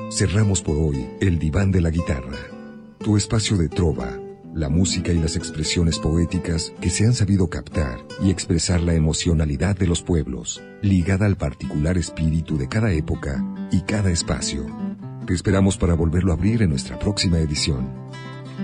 cerramos por hoy el Diván de la Guitarra, tu espacio de trova, la música y las expresiones poéticas que se han sabido captar y expresar la emocionalidad de los pueblos, ligada al particular espíritu de cada época y cada espacio. Te esperamos para volverlo a abrir en nuestra próxima edición.